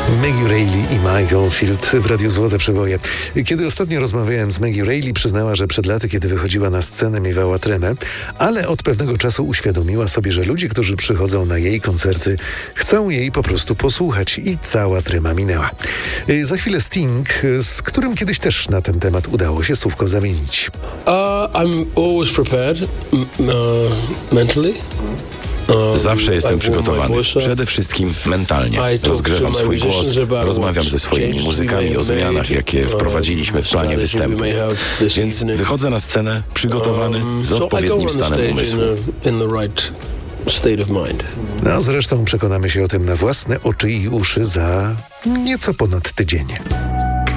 Maggie Reilly i Michael Field w Radiu Złote Przeboje. Kiedy ostatnio rozmawiałem z Maggie Reilly, przyznała, że przed laty, kiedy wychodziła na scenę, miewała tremę, ale od pewnego czasu uświadomiła sobie, że ludzie, którzy przychodzą na jej koncerty, chcą jej po prostu posłuchać i cała trema minęła. Za chwilę Sting, z którym kiedyś też na ten temat udało się słówko zamienić. I'm always prepared mentally. Zawsze jestem przygotowany, przede wszystkim mentalnie. Rozgrzewam swój głos, rozmawiam ze swoimi muzykami o zmianach, jakie wprowadziliśmy w planie występu. Więc wychodzę na scenę przygotowany, z odpowiednim stanem umysłu. No zresztą przekonamy się o tym na własne oczy i uszy za nieco ponad tydzień.